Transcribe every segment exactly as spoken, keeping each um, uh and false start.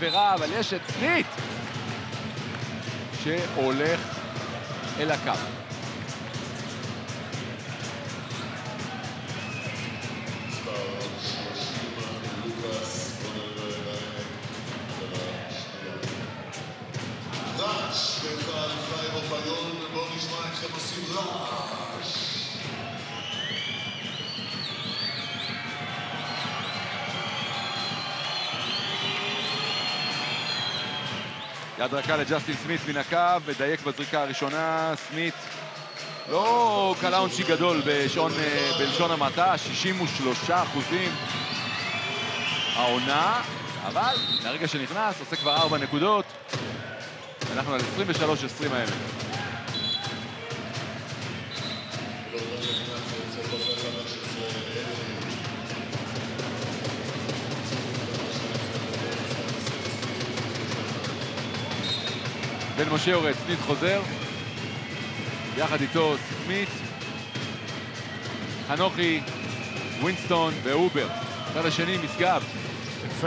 עבירה, אבל יש את סמית שהולך אל הקו. יד רכה לג'סטין סמית מן הקו, ודייק בזריקה הראשונה. סמית לא קלה עונשי גדול בשעון, בלשון המעטה, שישים ושלושה אחוזים העונה, אבל מהרגע שנכנס עושה כבר ארבע נקודות. אנחנו על עשרים ושלוש עשרים האלה. בן משה יורד, סמית חוזר, יחד איתו סמית, חנוכי, ווינסטון ואובר. אחד השני, משגב. יפה.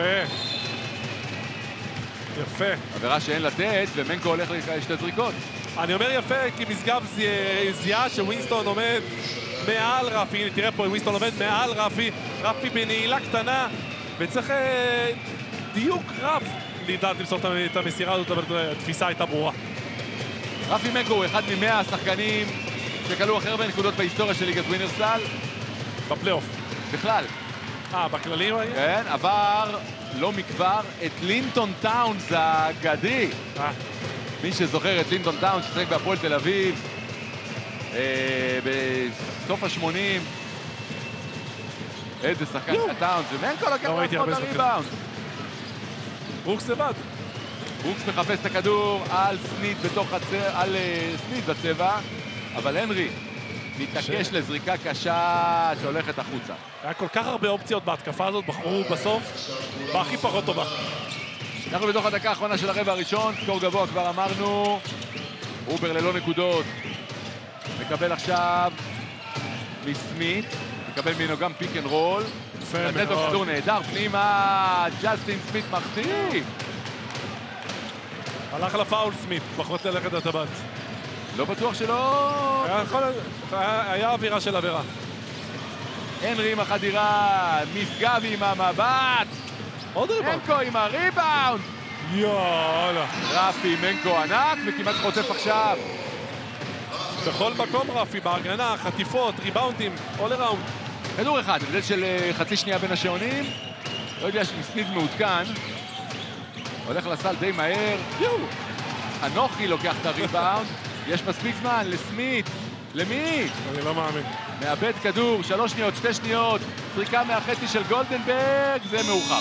יפה. עבירה שאין לתת, ומנקו הולך לשתי זריקות. אני אומר יפה, כי משגב זיהה שווינסטון עומד מעל רפי. הנה, תראה פה, ווינסטון עומד מעל רפי. רפי בנעילה קטנה, וצריך דיוק רב לדעת למסור את המסירה הזאת, אבל התפיסה הייתה ברורה. רפי מנקו הוא אחד ממאה השחקנים שקלו הכי הרבה נקודות בהיסטוריה של ליגת ווינרסל. בפלייאוף. בכלל. אה, בכללים? כן, עבר לא מכבר את לינטון טאונס האגדי. אה. מי שזוכר את לינטון טאונס ששחק בהפועל תל אביב אה, בסוף ה-שמונים. איזה שחקן טאונס, ומנקו לקח לעצמו את הריבאונד. ברוקס לבד. ברוקס מחפש את הכדור על סמית בתוך הצבע, על סמית בצבע, אבל הנרי מתעקש לזריקה קשה שהולכת החוצה. היה כל כך הרבה אופציות בהתקפה הזאת, בחרו בסוף בהכי פחות טובה. אנחנו בתוך הדקה האחרונה של הרבע הראשון, סקור גבוה כבר אמרנו, אובר ללא נקודות, מקבל עכשיו מסמית, מקבל ממנו גם פיק אנד רול, לתת לו כדור נהדר, פנימה, ג'סטין סמית מחטיא. הלך לפאול סמית, פחות ללכת לטבעת. לא בטוח שלא... היה אווירה של עבירה. הנרי עם החדירה, משגב עם המבט. עוד ריבאונד. מנקו עם הריבאונד. יאללה. רפי מנקו ענק וכמעט חוטף עכשיו. בכל מקום רפי, בהגנה, חטיפות, ריבאונדים, all around. כדור אחד, הבדל של חצי שנייה בין השעונים. לא יודע שסמית מעודכן. הולך לסל די מהר. יואו. חנוכי לוקח את הריבאונד. יש מספיק זמן לסמית. למי? אני לא מאמין. מאבד כדור, שלוש שניות, שתי שניות. זריקה מהחצי של גולדנברג, זה מאוחר.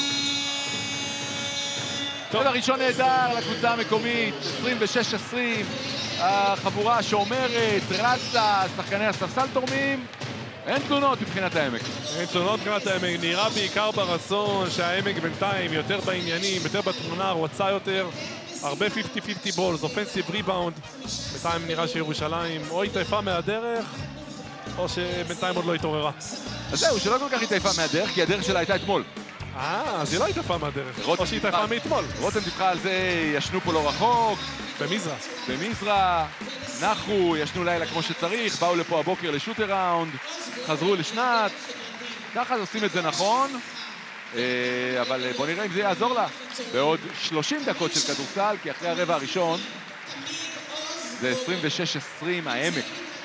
טוב, הראשון נהדר לקבוצה המקומית, עשרים ושש עשרים. החבורה שאומרת, רצה, שחקני הספסל תורמים. אין תלונות מבחינת העמק. אין תלונות מבחינת העמק, נראה בעיקר ברצון שהעמק בינתיים יותר בעניינים, יותר בתמונה, רוצה יותר. הרבה חמישים חמישים בולס, אופנסיב ריבאונד. בינתיים נראה שירושלים או התעייפה מהדרך, או שבינתיים עוד לא התעוררה. אז זהו, שלא כל כך התעייפה מהדרך, כי הדרך שלה הייתה אתמול. אה, אז היא לא התעייפה מהדרך. או שהיא התעייפה מאתמול. רותם דיווחה על זה, ישנו פה לא רחוק. במזרע. במזרע, נחו, ישנו לילה כמו שצריך, באו לפה הבוקר לשוט אראונד, חזרו לשנת. ככה עושים את זה נכון. אבל בוא נראה אם זה יעזור לה בעוד שלושים דקות של כדורסל, כי אחרי הרבע הראשון זה עשרים ושש עשרים העמק.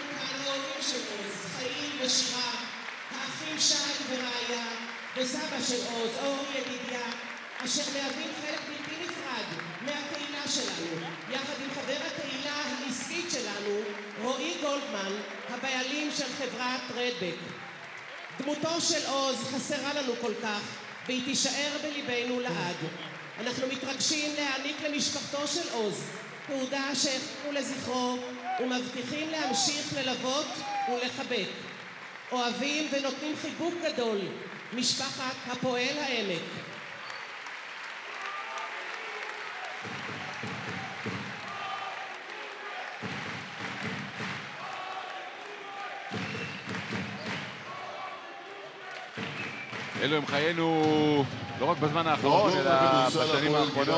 האחים שי ורעיה וסבא של עוז, אור ידידיה, אשר מהווים חלק בלתי נפרד מהקהילה שלנו, יחד עם חבר הקהילה העסקית שלנו, רועי גולדמן, הבעלים של חברת רדבק. דמותו של עוז חסרה לנו כל כך, והיא תישאר בליבנו לעד. אנחנו מתרגשים להעניק למשפחתו של עוז תעודה שהחזרו לזכרו, ומבטיחים להמשיך ללוות ולחבק. אוהבים ונותנים חיבוק גדול, משפחת הפועל העמק. אלו הם חיינו לא רק בזמן האחרון, אלא בשנים האחרונות.